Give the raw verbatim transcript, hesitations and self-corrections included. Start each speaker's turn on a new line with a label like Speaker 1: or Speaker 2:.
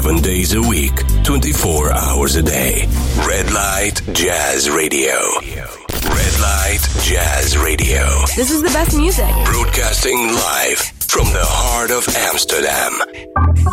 Speaker 1: Seven days a week, twenty-four hours a day. Red Light Jazz Radio. Red Light Jazz Radio.
Speaker 2: This is the best music.
Speaker 1: Broadcasting live from the heart of Amsterdam.